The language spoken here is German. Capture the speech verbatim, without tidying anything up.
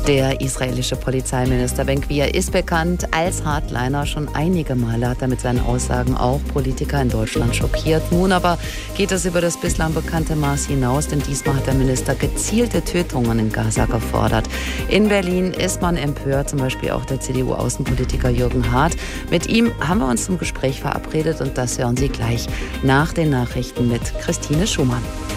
Der israelische Polizeiminister Ben-Gvir ist bekannt als Hardliner. Schon einige Male hat er mit seinen Aussagen auch Politiker in Deutschland schockiert. Nun aber geht es über das bislang bekannte Maß hinaus, denn diesmal hat der Minister gezielte Tötungen in Gaza gefordert. In Berlin ist man empört, zum Beispiel auch der C D U-Außenpolitiker Jürgen Hart. Mit ihm haben wir uns zum Gespräch verabredet und das hören Sie gleich nach den Nachrichten mit Christine Schumann.